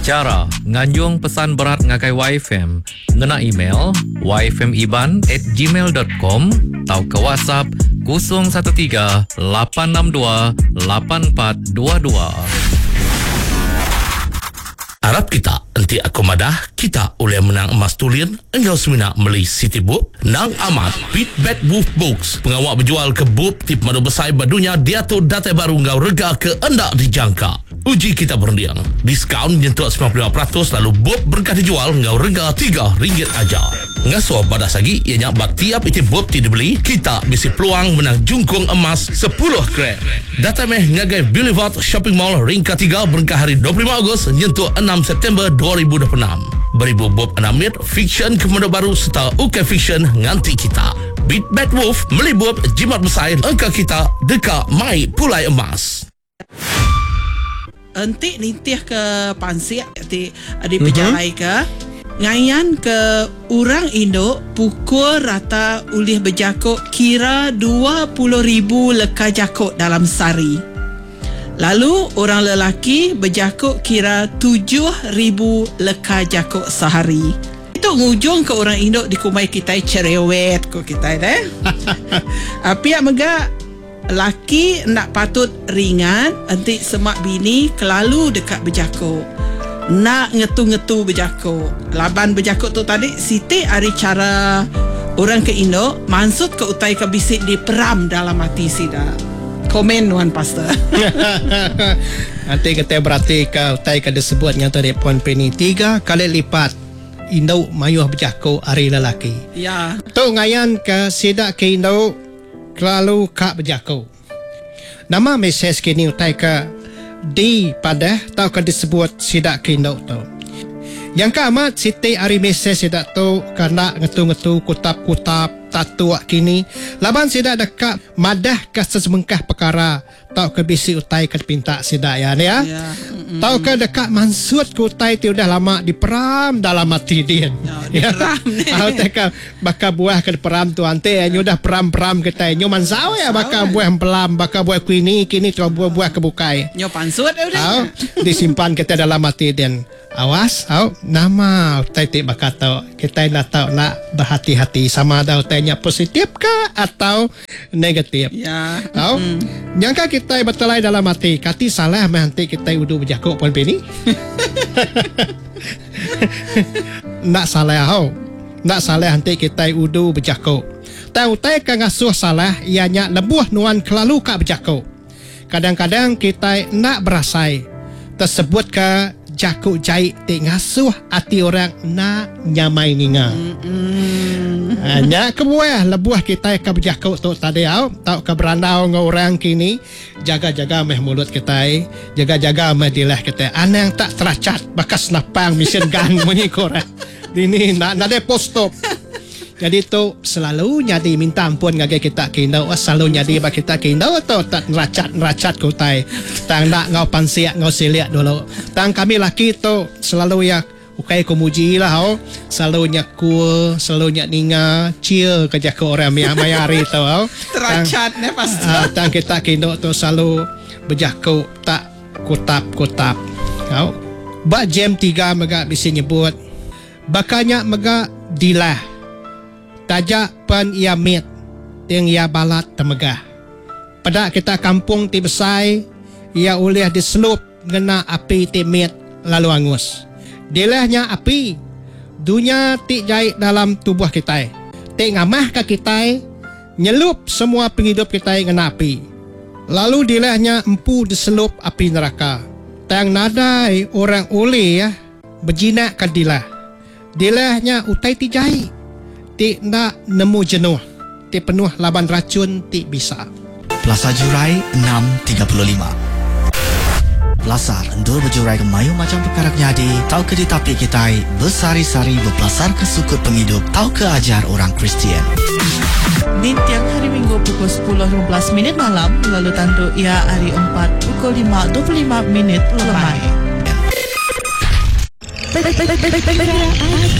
Cara nganjung pesan berat ngagai YFM, ngena email yfmiban@gmail.com atau ke WhatsApp 013 862 8422. Harap kita nanti aku madah kita oleh menang emas tulian engkau semina beli City Book nang amat Pit Bad Wolf Books pengawak berjual ke book tip madu besar badunya dia tu data baru engkau rega ke anda dijangka. Uji kita berundiang diskaun nyentuh 95% lalu book berkah dijual engkau rega RM3 aja. Ngasuh pada sagi ianya bak tiap iti book ti dibeli kita bisi peluang menang jungkung emas 10 kret. Data meh ngagai Boulevard Shopping Mall ringkat 3 berkah hari 25 Ogos nyentuh 6 September 2026. Beribu bob anamit fiction kemudian baru serta UK fiction nganti kita. Beat Bad Wolf melibut jimat besar angka kita dekat mai pulai emas. Entik nintih ke Pansik adik pejalai ke ngayan ke orang Indo pukul rata ulih berjakuk kira 20,000 leka jakuk dalam sehari. Lalu orang lelaki berjakuk kira 7,000 leka jakuk sehari. Itu ngujung ke orang Indo di kumai kita cerewet ko kita deh. Pihak mega laki nak patut ringan nanti semak bini kelalu dekat berjakuk. Nak ngetu-ngetu berjakuk. Laban berjakuk tu tadi Siti hari cara orang ke Indo maksud ke utai ke bisik di peram dalam hati sida. Komen Wan Pastor. Nanti kita berarti ke utai ke disebutnya tadi puan Penny 3 kali lipat Indo mayuh berjakuk hari lelaki. Ya. Tu ngayan ke sidak ke Indo kelalu kak berjakuk. Nama mesej kini utai ke di pada tau ke disebut sidak ke Indo tu. Yang ke amat Siti hari mesej sidak tu kena ngetu-ngetu kutap-kutap tatu kini laban sidak dekat madah ke sesemengkah perkara tau ke bisi utai ke pinta sidak ya ni ya. Tau ke dekat mansud ke utai ti udah lama diperam dalam hati dia. Ya. Tahu teka bakal buah ke peram tu ante nyu dah peram-peram kita nyu mansau ya bakal buah pelam bakal buah kini tu buah kebukai. Nyo pansud udah. Disimpan kita dalam hati dia. Awas, nama utai ti bakal tahu kita nak tahu nak berhati-hati sama ada utainya positif ke atau negatif. Ya. Nyangka kita betulai dalam hati kati salah nanti kita udu berjakuk pun Penny. Nak salah nak salah nanti kita udu berjakuk. Tahu utai ke ngasuh salah ianya lebuh nuan kelalu kak berjakuk. Kadang-kadang kita nak berasai tersebut ke jakuk jahit ti ngasuh hati orang nak nyamai ninga. Hanya kebuah lebuah kita ke berjakuk tu tadi tau ke berandau dengan orang kini jaga-jaga meh mulut kita jaga-jaga meh dilah kita anang tak teracat bakas napang mesin gang bunyi korang ini nak ada post-stop. Jadi tu selalu nyadi minta ampun ngagai kita kindau selalu nyadi bak kita kindau atau tak neracat kutai tang nak ngau pansiak ngau siliak dulu tang kami laki tu selalu ya ukai kumuji lah selalu nyakul selalu nyak ninga cia kerja ke orang mayari tu teracat ne pasti tang kita kindau tu selalu berjaku tak kutap bak jam 3 mega bisa nyebut bakanya mega dilah tajak pen ia mit yang ia balat temegah. Pada kita kampung ti besai ia ulih diselup ngena api ti mit lalu angus. Dilahnya api dunia ti jahit dalam tubuh kita. Ti ngamah ke kita nyelup semua penghidup kita ngena api. Lalu dilahnya empu diselup api neraka. Tang nadai orang ulih ya berjinak ke dilah. Dilahnya utai ti jahit. Ti nak nemu jenuh. Ti penuh laban racun ti bisa. Plaza Jurai 635. Pelasar endul berjurai ke mayu macam perkara nyadi. Tau ke ditapi kita bersari-sari berpelasar ke sukut penghidup. Tau ke ajar orang Kristian. Di tiap hari Minggu pukul 10.15 malam. Lalu tandu ia hari 4 pukul 5.25 lemai.